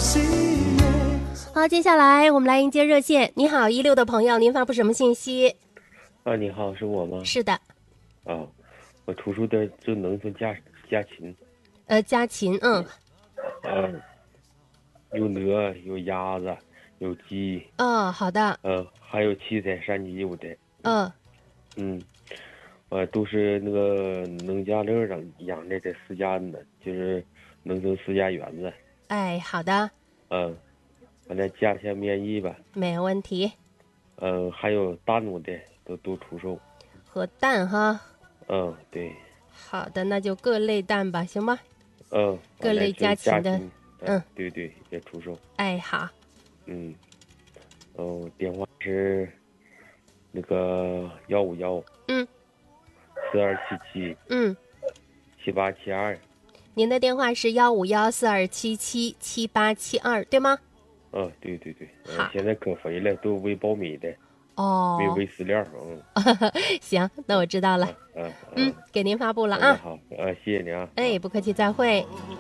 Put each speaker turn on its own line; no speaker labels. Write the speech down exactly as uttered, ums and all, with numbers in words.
好，接下来我们来迎接热线。你好，一六的朋友，您发布什么信息？
啊，你好，是我吗？
是的。
啊，我出售的就农村家家禽。
呃，家禽，嗯。
嗯、有鹅，有鸭子，有鸡。
哦，好的。
嗯、还有七彩山鸡有的。
嗯。
嗯，呃，都是那个农家乐上养的，这私家的，就是农村私家园子。
哎，好的。
嗯，反正价钱面议吧。
没问题。
嗯，还有大奴的都都出售。
和蛋哈。
嗯，对。
好的，那就各类蛋吧，行吗？
嗯，
各类家禽的。
嗯，对对，也出售。
哎，好。
嗯，哦，电话是那个幺五幺。
嗯。
四二七七。
嗯。
七八七二。
您的电话是幺五幺四二七七七八七二，对吗？
嗯，对对对。
好。
现在可肥了，都喂苞米的。
哦。
没喂饲料。嗯。
行，那我知道了。
嗯嗯
嗯，给您发布了啊。
那好，呃，谢谢您啊。
哎，不客气，再会。